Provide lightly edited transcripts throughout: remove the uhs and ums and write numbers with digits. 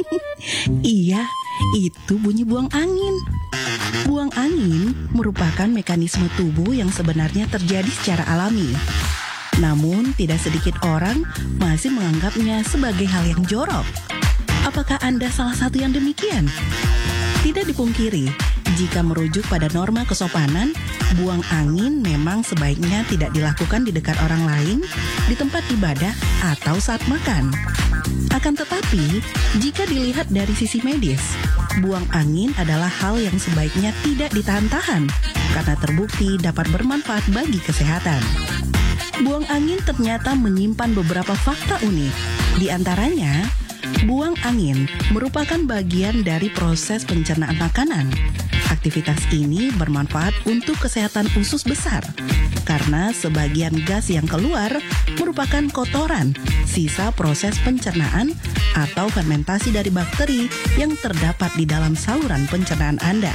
Iya, itu bunyi buang angin. Buang angin merupakan mekanisme tubuh yang sebenarnya terjadi secara alami. Namun, tidak sedikit orang masih menganggapnya sebagai hal yang jorok. Apakah Anda salah satu yang demikian? Tidak dipungkiri, jika merujuk pada norma kesopanan, buang angin memang sebaiknya tidak dilakukan di dekat orang lain, di tempat ibadah, atau saat makan. Akan tetapi, jika dilihat dari sisi medis, buang angin adalah hal yang sebaiknya tidak ditahan-tahan, karena terbukti dapat bermanfaat bagi kesehatan. Buang angin ternyata menyimpan beberapa fakta unik. Di antaranya, buang angin merupakan bagian dari proses pencernaan makanan. Aktivitas ini bermanfaat untuk kesehatan usus besar, karena sebagian gas yang keluar merupakan kotoran, sisa proses pencernaan atau fermentasi dari bakteri yang terdapat di dalam saluran pencernaan Anda.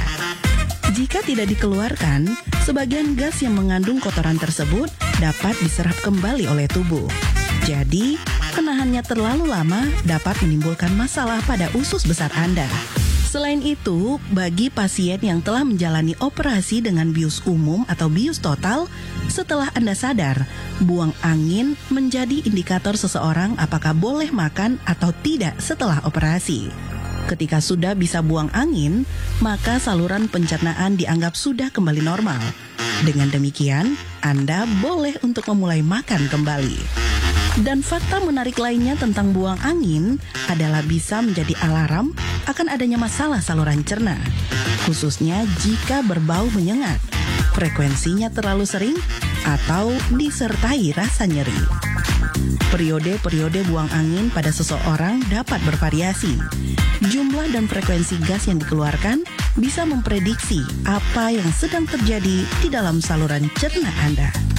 Jika tidak dikeluarkan, sebagian gas yang mengandung kotoran tersebut dapat diserap kembali oleh tubuh. Jadi, penahannya terlalu lama dapat menimbulkan masalah pada usus besar Anda. Selain itu, bagi pasien yang telah menjalani operasi dengan bius umum atau bius total, setelah Anda sadar, buang angin menjadi indikator seseorang apakah boleh makan atau tidak setelah operasi. Ketika sudah bisa buang angin, maka saluran pencernaan dianggap sudah kembali normal. Dengan demikian, Anda boleh untuk memulai makan kembali. Dan fakta menarik lainnya tentang buang angin adalah bisa menjadi alarm akan adanya masalah saluran cerna, khususnya jika berbau menyengat, frekuensinya terlalu sering, atau disertai rasa nyeri. Periode-periode buang angin pada seseorang dapat bervariasi. Jumlah dan frekuensi gas yang dikeluarkan bisa memprediksi apa yang sedang terjadi di dalam saluran cerna Anda.